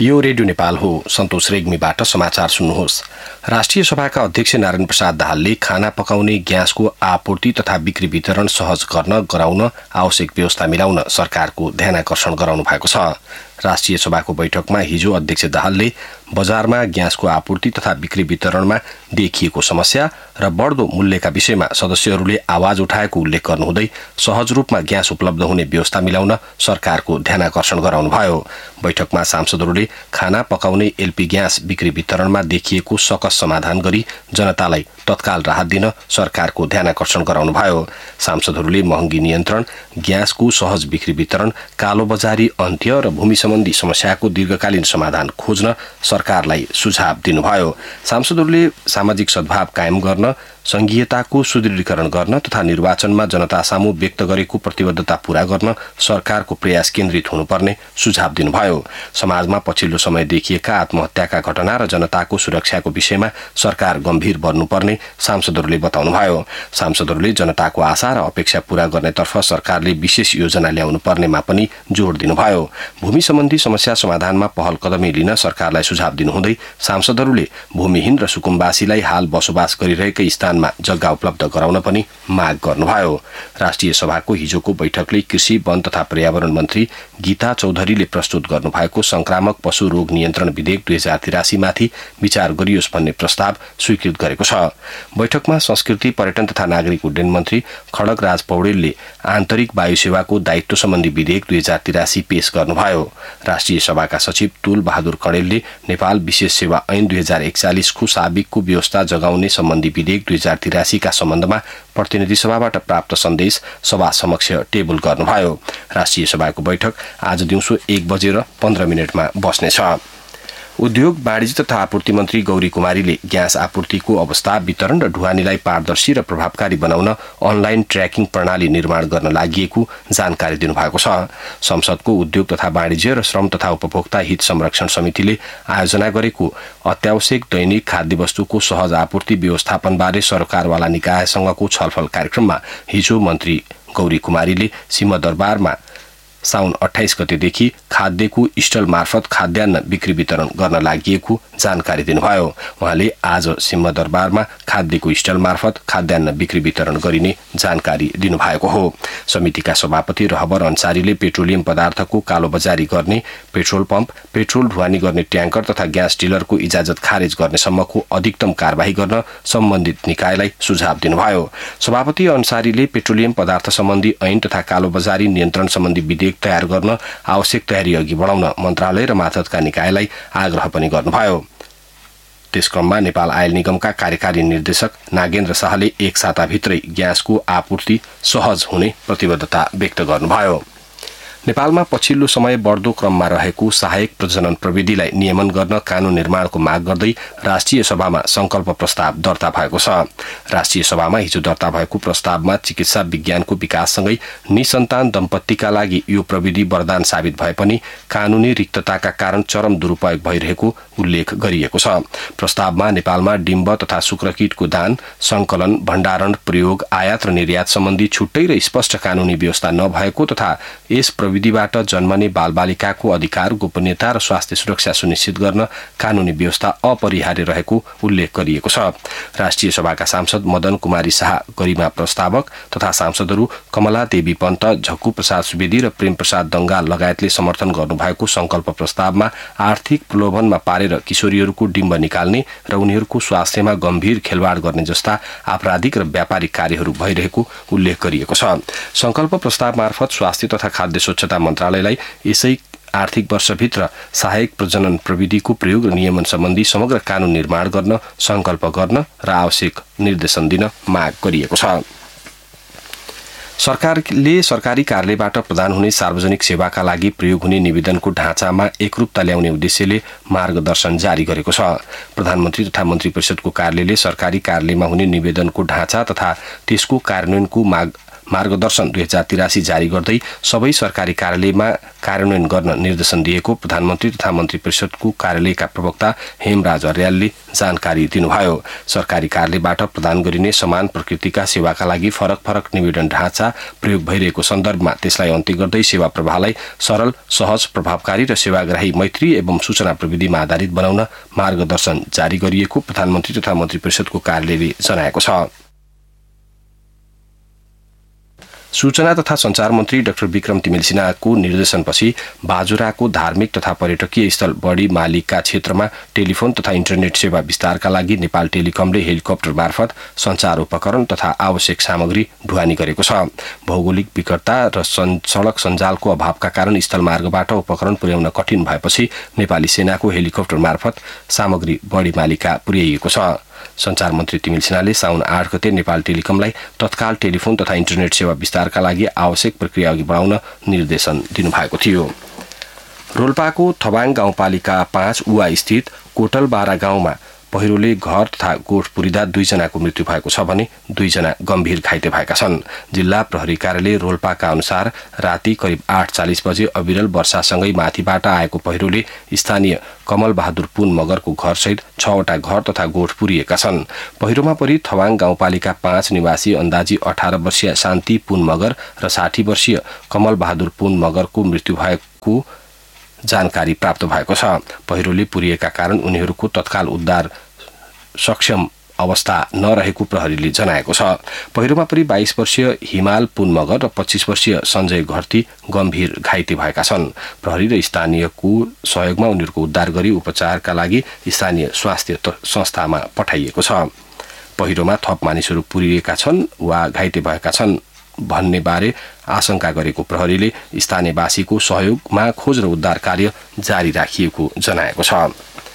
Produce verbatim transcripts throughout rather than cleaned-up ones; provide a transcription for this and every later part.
यो रेडियो नेपाल हो। सन्तोष रेग्मीबाट समाचार सुन्नुहोस्। राष्ट्रिय सभाका अध्यक्ष नारायण प्रसाद दाहालले खाना पकाउने ग्यासको आपूर्ति तथा बिक्री वितरण सहज गर्न गराउन आवश्यक व्यवस्था मिलाउन सरकारको ध्यानाकर्षण गराउनु भएको छ। राष्ट्रिय सभाको बैठकमा हिजो अध्यक्ष दाहालले बजारमा ग्यासको आपूर्ति तथा बिक्री वितरणमा देखिएको समस्या र बढ्दो मूल्यका विषयमा सदस्यहरूले आवाज उठाएको उल्लेख गर्नुहुँदै सहज रूपमा ग्यास उपलब्ध हुने व्यवस्था मिलाउन सरकारको ध्यानाकर्षण गराउनुभयो। बैठकमा सांसदहरूले खाना पकाउने एलपी ग्यास बिक्री वितरणमा देखिएको सकस समाधान गरी जनतालाई तत्काल राहत दिन सरकारको ध्यानाकर्षण गराउनुभयो। सांसदहरूले महँगी नियन्त्रण, ग्यासको सहज बिक्री वितरण, कालोबजारी अन्त्य र भूमि सम्बन्धी समस्याको दीर्घकालीन समाधान खोज्न सरकारलाई सुझाव दिनुभयो। सांसदहरूले सामाजिक सद्भाव कायम गर्न, संघीयताको सुदृढीकरण गर्न तथा निर्वाचनमा जनता सामु व्यक्त गरेको प्रतिबद्धता पूरा गर्न सरकारको प्रयास केन्द्रित हुनुपर्ने सुझाव दिनुभयो। समाजमा पछिल्लो समय देखिएका आत्महत्याका घटना र जनताको सुरक्षाको विषयमा सरकार गम्भीर बन्नुपर्ने सांसदहरूले बताउनुभयो। सांसदहरूले जनताको आशा र अपेक्षा पूरा गर्नेतर्फ सरकारले विशेष योजना ल्याउनु पर्नेमा पनि जोड़ दिनुभयो। भूमि सम्बन्धी समस्या समाधानमा पहल कदमी लिन सरकारलाई सुझाव दिनुहुँदै सांसदहरूले भूमिहीन र सुकुम्बासीलाई हाल बसोबास गरिरहेका स्थानमा जग्गा उपलब्ध गराउन पनि माग गर्नुभयो। राष्ट्रिय सभाको हिजोको बैठकले कृषि, वन तथा पर्यावरण मन्त्री गीता चौधरीले प्रस्तुत गर्नुभएको संक्रामक पशु रोग नियन्त्रण विधेयक दुई हजार तिरासी माथि विचार गरियोस् भन्ने प्रस्ताव स्वीकृत गरेको छ। बैठकमा संस्कृति, पर्यटन तथा नागरिक उड्डयन मन्त्री खड्ग राज पौडेलले आन्तरिक वायु सेवाको दायित्व सम्बन्धी विधेयक दुई हजार तिरासी पेश गर्नुभयो। राष्ट्रिय सभाका सचिव तुल बहादुर कणेलले नेपाल विशेष सेवा ऐन दुई हजार एकचालिसको साबिकको व्यवस्था जगाउने सम्बन्धी विधेयक दुई हजार तिरासी का सम्बन्धमा प्रतिनिधि सभाबाट प्राप्त सन्देश सभा समक्ष टेबल गर्नुभयो। राष्ट्रिय सभाको बैठक आज दिउँसो एक बजेर पन्ध्र मिनटमा बस्नेछ। उद्योग, वाणिज्य तथा आपूर्ति मन्त्री गौरी कुमारीले ग्यास आपूर्तिको अवस्था, वितरण र ढुवानीलाई पारदर्शी र प्रभावकारी बनाउन अनलाइन ट्र्याकिङ प्रणाली निर्माण गर्न लागि जानकारी दिनुभएको छ। संसदको उद्योग तथा वाणिज्य र श्रम तथा उपभोक्ता हित संरक्षण समितिले आयोजना गरेको अत्यावश्यक दैनिक खाद्य वस्तुको सहज आपूर्ति व्यवस्थापनबारे सरकारवाला निकायसँगको छलफल कार्यक्रममा हिजो मन्त्री गौरी कुमारीले सिंहदरबारमा साउन अठाइस गतेदेखि खाद्यको स्टल मार्फत खाद्यान्न बिक्री वितरण गर्न लागि जानकारी दिनुभयो। उहाँले आज सिंहदरबारमा खाद्यको स्टल मार्फत खाद्यान्न बिक्री वितरण गरिने जानकारी दिनुभएको हो। समितिका सभापति रहबर अन्सारीले पेट्रोलियम पदार्थको कालोबजारी गर्ने, पेट्रोल पम्प, पेट्रोल ढुवानी गर्ने ट्याङ्कर तथा ग्यास डिलरको इजाजत खारेज गर्नेसम्मको अधिकतम कारबाही गर्न सम्बन्धित निकायलाई सुझाव दिनुभयो। सभापति अन्सारीले पेट्रोलियम पदार्थ सम्बन्धी ऐन तथा कालोबजारी नियन्त्रण सम्बन्धी विधेयक तयार गर्न आवश्यक तयारी अघि बढाउन मन्त्रालय र मातहतका निकायलाई आग्रह पनि गर्नुभयो। त्यसक्रममा नेपाल आयल निगमका कार्यकारी निर्देशक नागेन्द्र शाहले एक साताभित्रै ग्यासको आपूर्ति सहज हुने प्रतिबद्धता व्यक्त गर्नुभयो। नेपालमा पछिल्लो समय बढ्दो क्रममा रहेको सहायक प्रजनन प्रविधिलाई नियमन गर्न कानून निर्माणको माग गर्दै राष्ट्रिय सभामा संकल्प प्रस्ताव दर्ता भएको छ। राष्ट्रिय सभामा हिजो दर्ता भएको प्रस्तावमा चिकित्सा विज्ञानको विकाससँगै निसन्तान दम्पतिका लागि यो प्रविधि वरदान साबित भए पनि कानूनी रिक्तताका कारण चरम दुरूपयोग भइरहेको उल्लेख गरिएको छ। प्रस्तावमा नेपालमा डिम्ब तथा शुक्रकीटको दान, संकलन, भण्डारण, प्रयोग, आयात र निर्यात सम्बन्धी छुट्टै र स्पष्ट कानूनी व्यवस्था नभएको तथा यस प्रविधिबाट जन्मने बालबालिकाको अधिकार, गोपनीयता र स्वास्थ्य सुरक्षा सुनिश्चित गर्न कानूनी व्यवस्था अपरिहार्य रहेको उल्लेख गरिएको छ। राष्ट्रिय सभाका सांसद मदन कुमारी शाह, गरिमा प्रस्तावक तथा सांसदहरू कमला देवी पन्त, झक्कु प्रसाद सुवेदी र प्रेम प्रसाद दंगाल लगायतले समर्थन गर्नुभएको संकल्प प्रस्तावमा आर्थिक प्रलोभनमा पारेर किशोरीहरूको डिम्ब निकाल्ने र उनीहरूको स्वास्थ्यमा गम्भीर खेलवाड गर्ने जस्ता आपराधिक र व्यापारिक कार्यहरू भइरहेको उल्लेख गरिएको छ। संकल्प प्रस्ताव मार्फत स्वास्थ्य तथा खाद्य स्वच्छता मन्त्रालयलाई यसै आर्थिक वर्षभित्र सहायक प्रजनन प्रविधिको प्रयोग र नियमन सम्बन्धी समग्र कानून निर्माण गर्न संकल्प गर्न र आवश्यक निर्देशन दिन माग गरिएको छ। सरकारले सरकारी कार्यालयबाट प्रदान हुने सार्वजनिक सेवाका लागि प्रयोग हुने निवेदनको ढाँचामा एकरूपता ल्याउने उद्देश्यले मार्गदर्शन जारी गरेको छ। प्रधानमन्त्री तथा मन्त्री परिषदको कार्यालयले सरकारी कार्यालयमा हुने निवेदनको ढाँचा तथा त्यसको कार्यान्वयनको माग मार्गदर्शन दुई हजार तिरासी जारी गर्दै सबै सरकारी कार्यालयमा कार्यान्वयन गर्न निर्देशन दिएको प्रधानमन्त्री तथा मन्त्री परिषदको कार्यालयका प्रवक्ता हेमराज अर्यालले जानकारी दिनुभयो। सरकारी कार्यालयबाट प्रदान गरिने समान प्रकृतिका सेवाका लागि फरक फरक निवेदन ढाँचा प्रयोग भइरहेको सन्दर्भमा त्यसलाई अन्त्य गर्दै सेवा प्रवाहलाई सरल, सहज, प्रभावकारी र सेवाग्राही, मैत्री एवं सूचना प्रविधिमा आधारित बनाउन मार्गदर्शन जारी गरिएको प्रधानमन्त्री तथा मन्त्री परिषदको कार्यालयले जनाएको छ। सूचना तथा संचार मन्त्री डाक्टर विक्रम तिमिल सिन्हाको निर्देशनपछि बाजुराको धार्मिक तथा पर्यटकीय स्थल बढी मालिकका क्षेत्रमा टेलिफोन तथा इन्टरनेट सेवा विस्तारका लागि नेपाल टेलिकमले हेलिकप्टर मार्फत संचार उपकरण तथा आवश्यक सामग्री ढुवानी गरेको छ। भौगोलिक विकटता र सडक सञ्जालको अभावका कारण स्थलमार्गबाट उपकरण पुर्याउन कठिन भएपछि नेपाली सेनाको हेलिकप्टर मार्फत सामग्री बढी मालिकका पुर्याइएको छ। संचार मन्त्री तिमिल सिन्हाले साउन आठ गते नेपाल टेलिकमलाई तत्काल टेलिफोन तथा इन्टरनेट सेवा विस्तारका लागि आवश्यक प्रक्रिया अघि बढाउन निर्देशन दिनुभएको थियो। रोल्पाको थबाङ गाउँपालिका पाँच उवा स्थित कोटलबारा गाउँमा पहिरोले घर तथा गोठ पुरिँदा दुईजनाको मृत्यु भएको छ भने दुईजना गम्भीर घाइते भएका छन्। जिल्ला प्रहरी कार्यालय रोल्पाका अनुसार राति करिब आठ चालिस बजे अविरल वर्षासँगै माथिबाट आएको पहिरोले स्थानीय कमल बहादुर पुन मगरको घरसहित छवटा घर तथा गोठ पुरिएका छन्। पहिरोमा परि थवाङ गाउँपालिका पाँच निवासी अन्दाजी अठार वर्षीय शान्ति पुन मगर र साठी वर्षीय कमल बहादुर पुन मगरको मृत्यु भएको जानकारी प्राप्त भएको छ। पहिरोले पुरिएका कारण उनीहरूको तत्काल उद्धार सक्षम अवस्था नरहेको प्रहरीले जनाएको छ। पहिरोमा परि बाइस वर्षीय हिमाल पुन मगर र पच्चीस वर्षीय सञ्जय घरती गम्भीर घाइते भएका छन्। प्रहरी र स्थानीयको सहयोगमा उनीहरूको उद्धार गरी उपचारका लागि स्थानीय स्वास्थ्य संस्थामा पठाइएको छ। पहिरोमा थप मानिसहरू पुरिएका छन् वा घाइते भएका छन् भन्ने बारे आशंका गरेको प्रहरीले स्थानीयवासीको सहयोगमा खोज र उद्धार कार्य जारी राखिएको जनाएको छ।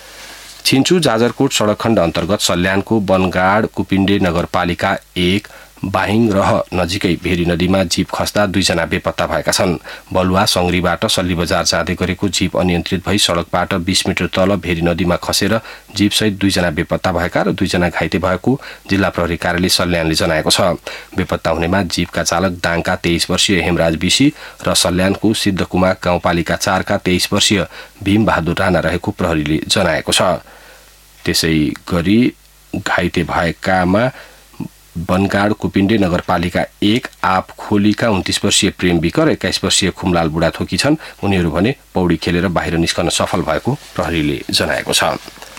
छिन्चु जाजरकोट सडक खण्ड अन्तर्गत सल्यानको बनगाड कुपिण्डे नगरपालिका एक बाहिङ रह नजिकै भेरी नदीमा जीप खस्दा दुईजना बेपत्ता भएका छन्। बलुवा सङ्ग्रीबाट सल्ली बजार जाँदै गरेको जीप अनियन्त्रित भई सडकबाट बीस मिटर तल भेरी नदीमा खसेर जीपसहित दुईजना बेपत्ता भएका र दुईजना घाइते भएको जिल्ला प्रहरी कार्यालय सल्यानले जनाएको छ। बेपत्ता हुनेमा जीपका चालक दाङका तेइस वर्षीय हेमराज बिसी र सल्यानको सिद्धकुमा गाउँपालिका चारका तेइस वर्षीय भीम बहादुर राणा रहेको प्रहरीले जनाएको छ। त्यसै गरी घाइते भएकामा बनगाड कुपिण्डे नगरपालिका एक आप खोलीका उन्तीस वर्षीय प्रेम विक र एक्काइस वर्षीय खुमलाल बुढाथोकी छन्। उनीहरू भने पौडी खेलेर बाहिर निस्कन सफल भएको प्रहरीले जनाएको छ।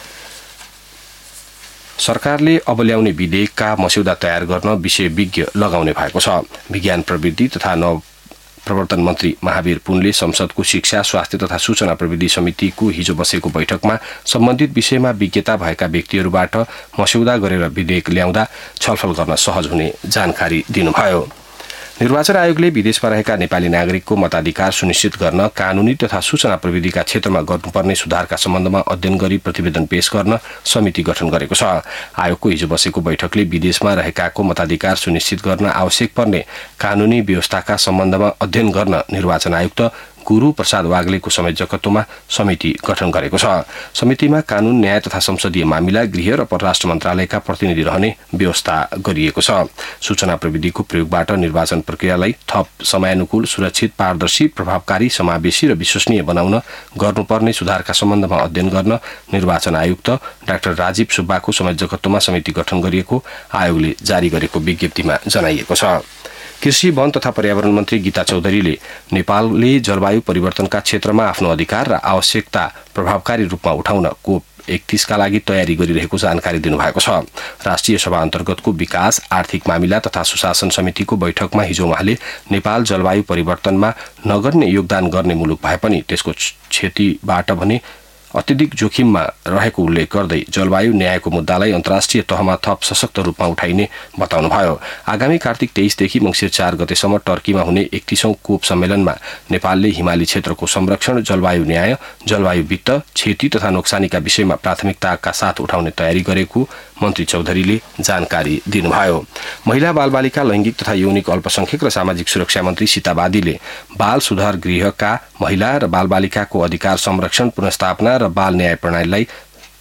सरकारले अब ल्याउने विधेयकका मस्यौदा तयार गर्न विषयविज्ञ लगाउने भएको छ। विज्ञान प्रविधि तथा नव प्रवर्तन मन्त्री महावीर पुनले संसदको शिक्षा, स्वास्थ्य तथा सूचना प्रविधि समितिको हिजो बसेको बैठकमा सम्बन्धित विषयमा विज्ञता भएका व्यक्तिहरूबाट मस्यौदा गरेर विधेयक ल्याउँदा छलफल गर्न सहज हुने जानकारी दिनुभयो। निर्वाचन आयोगले विदेशमा रहेका नेपाली नागरिकको मताधिकार सुनिश्चित गर्न कानूनी तथा सूचना प्रविधिका क्षेत्रमा गर्नुपर्ने सुधारका सम्बन्धमा अध्ययन गरी प्रतिवेदन पेश गर्न समिति गठन गरेको छ। आयोगको हिजो बसेको बैठकले विदेशमा रहेकाको मताधिकार सुनिश्चित गर्न आवश्यक पर्ने कानूनी व्यवस्थाका सम्बन्धमा अध्ययन गर्न निर्वाचन आयुक्त गुरु प्रसाद वाग्लेको संयोजकत्वमा समिति गठन गरेको छ। समितिमा कानून, न्याय तथा संसदीय मामिला, गृह र परराष्ट्र मन्त्रालयका प्रतिनिधि रहने व्यवस्था गरिएको छ। सूचना प्रविधिको प्रयोगबाट निर्वाचन प्रक्रियालाई थप समयानुकूल, सुरक्षित, पारदर्शी, प्रभावकारी, समावेशी र विश्वसनीय बनाउन गर्नुपर्ने सुधारका सम्बन्धमा अध्ययन गर्न निर्वाचन आयुक्त डाक्टर राजीव सुब्बाको संयोजकत्वमा समिति गठन गरिएको आयोगले जारी गरेको विज्ञप्तिमा जनाइएको छ। कृषि, वन तथा पर्यावरण मन्त्री गीता चौधरीले नेपालले जलवायु परिवर्तनका क्षेत्रमा आफ्नो अधिकार र आवश्यकता प्रभावकारी रूपमा उठाउन कोप एकतीसका लागि तयारी गरिरहेको जानकारी दिनुभएको छ। राष्ट्रिय सभा अन्तर्गतको विकास, आर्थिक मामिला तथा सुशासन समितिको बैठकमा हिजो उहाँले नेपाल जलवायु परिवर्तनमा नगर्ने योगदान गर्ने मुलुक भए पनि त्यसको क्षतिबाट भने अत्यधिक जोखिममा रहेको उल्लेख गर्दै जलवायु न्यायको मुद्दालाई अन्तर्राष्ट्रिय तहमा थप सशक्त रूपमा उठाइने बताउनुभयो। आगामी कार्तिक तेइसदेखि मङ्सिर चार गतेसम्म टर्कीमा हुने एकतीसौं कोप सम्मेलनमा नेपालले हिमाली क्षेत्रको संरक्षण, जलवायु न्याय, जलवायु वित्त, क्षति तथा नोक्सानीका विषयमा प्राथमिकताका साथ उठाउने तयारी गरेको मन्त्री चौधरीले जानकारी दिनुभयो। महिला, बालबालिका, लैंगिक तथा यौनिक अल्पसंख्यक र सामाजिक सुरक्षा मन्त्री सीता बादीले बाल सुधार गृहका महिला र बालबालिकाको अधिकार संरक्षण, पुनर्स्थापना र बाल न्याय प्रणालीलाई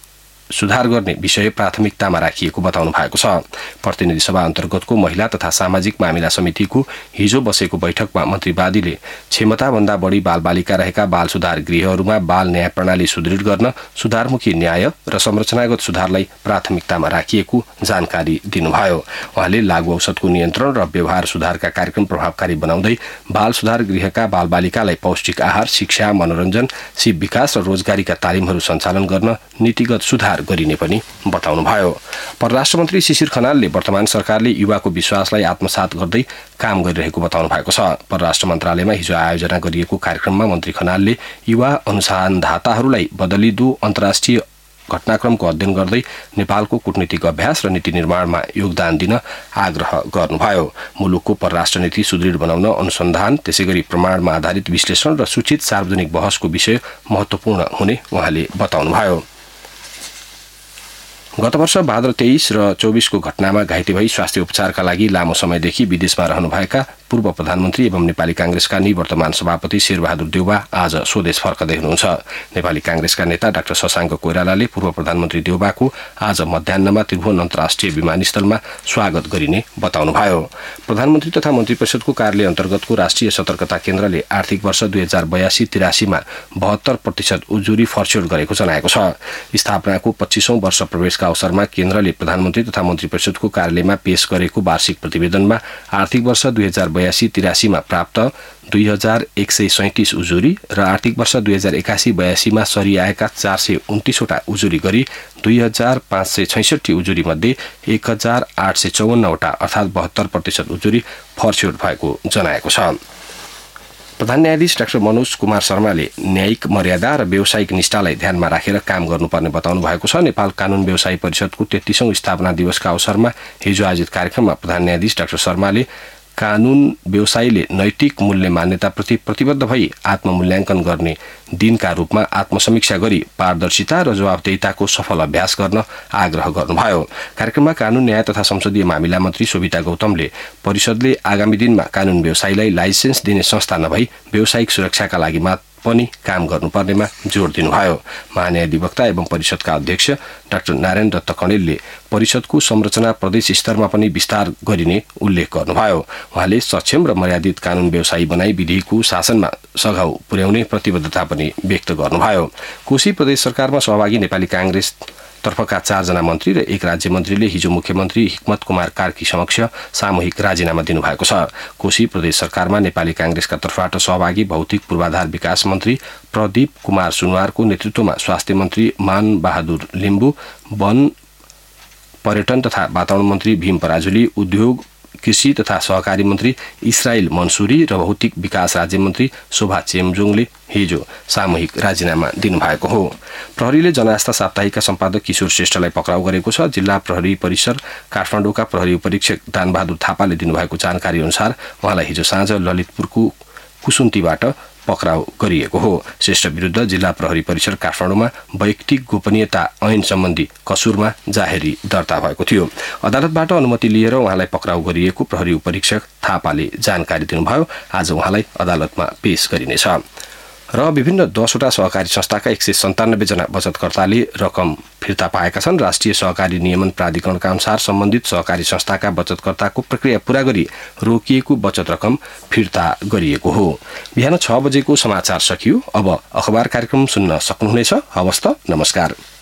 सुधार गर्ने विषय प्राथमिकतामा राखिएको बताउनु भएको छ। प्रतिनिधि सभा अन्तर्गतको महिला तथा सामाजिक मामिला समितिको हिजो बसेको बैठकमा मन्त्रीवादीले क्षमताभन्दा बढी बालबालिका रहेका बाल सुधार गृहहरूमा बाल न्याय प्रणाली सुदृढ गर्न सुधारमुखी न्याय र संरचनागत सुधारलाई प्राथमिकतामा राखिएको जानकारी दिनुभयो। उहाँले लागू औषधको नियन्त्रण र व्यवहार सुधारका कार्यक्रम प्रभावकारी बनाउँदै बाल सुधार गृहका बालबालिकालाई पौष्टिक आहार, शिक्षा, मनोरञ्जन, सिप विकास र रोजगारीका तालिमहरू सञ्चालन गर्न नीतिगत सुधार गरिने पनि बताउनुभयो। परराष्ट्र मन्त्री शिशिर खनालले वर्तमान सरकारले युवाको विश्वासलाई आत्मसात गर्दै काम गरिरहेको बताउनु भएको छ। परराष्ट्र मन्त्रालयमा हिजो आयोजना गरिएको कार्यक्रममा मन्त्री खनालले युवा अनुसन्धानदाताहरूलाई बदलिदो अन्तर्राष्ट्रिय घटनाक्रमको अध्ययन गर्दै नेपालको कूटनीतिक अभ्यास र नीति निर्माणमा योगदान दिन आग्रह गर्नुभयो। मुलुकको परराष्ट्र नीति सुदृढ बनाउन अनुसन्धान, त्यसैगरी प्रमाणमा आधारित विश्लेषण र सूचित सार्वजनिक बहसको विषय महत्त्वपूर्ण हुने उहाँले बताउनुभयो। गत वर्ष भाद्र तेइस र चौबिसको घटनामा घाइते भई स्वास्थ्य उपचारका लागि लामो समयदेखि विदेशमा रहनुभएका पूर्व प्रधानमन्त्री एवं नेपाली कांग्रेसका निवर्तमान सभापति शेरबहादुर देउवा आज स्वदेश फर्कदै हुनुहुन्छ। नेपाली कांग्रेसका नेता डाक्टर शशाङ्क कोइरालाले पूर्व प्रधानमन्त्री देउवाको आज मध्याह्नमा त्रिभुवन अन्तर्राष्ट्रिय विमानस्थलमा स्वागत गरिने बताउनुभयो। प्रधानमन्त्री तथा मन्त्री परिषदको कार्यालय अन्तर्गतको राष्ट्रिय सतर्कता केन्द्रले आर्थिक वर्ष दुई हजार बयासी तिरासीमा बहत्तर प्रतिशत उजुरी फर्स्यौट गरेको जनाएको छ। स्थापनाको पच्चीसौं वर्ष प्रवेशका अवसरमा केन्द्रले प्रधानमन्त्री तथा मन्त्री परिषदको कार्यालयमा पेश गरेको वार्षिक प्रतिवेदनमा आर्थिक वर्ष दुई हजार बयासी तिरासीमा प्राप्त दुई हजार एक सय सैंतिस उजुरी र आर्थिक वर्ष दुई हजार एकासी बयासीमा सरिआएका चार सय उन्तिसवटा उजुरी गरी दुई हजार पाँच सय छैसठी उजुरी मध्ये एक हजार आठ सय चौवन्नवटा अर्थात् बहत्तर प्रतिशत उजुरी फर्स्यौट भएको जनाएको छ। प्रधान न्यायाधीश डाक्टर मनोज कुमार शर्माले न्यायिक मर्यादा र व्यावसायिक निष्ठालाई ध्यानमा राखेर काम गर्नुपर्ने बताउनु भएको छ। नेपाल कानून व्यवसायी परिषदको तेत्तीसौं स्थापना दिवसका अवसरमा हिजो आयोजित कार्यक्रममा प्रधान न्यायाधीश डाक्टर शर्माले कानून व्यवसायीले नैतिक मूल्य मान्यताप्रति प्रतिबद्ध भई आत्ममूल्याङ्कन गर्ने दिनका रूपमा आत्मसमीक्षा गरी पारदर्शिता र जवाबदेहिताको सफल अभ्यास गर्न आग्रह गर्नुभयो। कार्यक्रममा कानून न्याय तथा संसदीय मामिला मन्त्री शोभिता गौतमले परिषदले आगामी दिनमा कानून व्यवसायीलाई लाइसेन्स दिने संस्था नभई व्यावसायिक सुरक्षाका लागि मात्र पनि काम गर्नुपर्नेमा जोड दिनुभयो। महान्यायाधिवक्ता एवं परिषदका अध्यक्ष डाक्टर नारायण दत्त कणेलले परिषदको संरचना प्रदेश स्तरमा पनि विस्तार गरिने उल्लेख गर्नुभयो। उहाँले सक्षम र मर्यादित कानून व्यवसायी बनाई विधिको शासनमा सघाउ पुर्याउने प्रतिबद्धता पनि व्यक्त गर्नुभयो। कोशी प्रदेश सरकारमा सहभागी नेपाली कांग्रेस तर्फका चारजना मन्त्री र एक राज्य मन्त्रीले हिजो मुख्यमन्त्री हिक्मत कुमार कार्की समक्ष सामूहिक राजीनामा दिनुभएको छ। कोशी प्रदेश सरकारमा नेपाली कांग्रेसका तर्फबाट सहभागी भौतिक पूर्वाधार विकास मन्त्री प्रदीप कुमार सुनवारको नेतृत्वमा स्वास्थ्य मन्त्री मान बहादुर लिम्बू, वन पर्यटन तथा वातावरण मन्त्री भीम पराजुली, उद्योग कृषि तथा सहकारी मन्त्री इसराइल मनसुरी र भौतिक विकास राज्य मन्त्री शोभा चेम्जोङले हिजो सामूहिक राजीनामा दिनुभएको हो। प्रहरीले जनआस्था साप्ताहिकका सम्पादक किशोर श्रेष्ठलाई पक्राउ गरेको छ। जिल्ला प्रहरी परिसर काठमाडौँका प्रहरी उपरीक्षक दानबहादुर थापाले दिनुभएको जानकारी अनुसार उहाँलाई हिजो साँझ ललितपुरको कुसुन्तीबाट पक्राउ गरिएको हो। श्रेष्ठ विरुद्ध जिल्ला प्रहरी परिसर काठमाडौँमा वैयक्तिक गोपनीयता ऐन सम्बन्धी कसुरमा जाहेरी दर्ता भएको थियो। अदालतबाट अनुमति लिएर उहाँलाई पक्राउ गरिएको प्रहरी उपरीक्षक थापाले जानकारी दिनुभयो। आज उहाँलाई अदालतमा पेश गरिनेछ। र विभिन्न दसवटा सहकारी संस्थाका एक सय सन्तानब्बे जना बचतकर्ताले रकम फिर्ता पाएका छन्। राष्ट्रिय सहकारी नियमन प्राधिकरणका अनुसार सम्बन्धित सहकारी संस्थाका बचतकर्ताको प्रक्रिया पूरा गरी रोकिएको बचत रकम फिर्ता गरिएको हो। बिहान छ बजेको समाचार सकियो। अब अखबार कार्यक्रम सुन्न सक्नुहुनेछ। हवस् त, नमस्कार।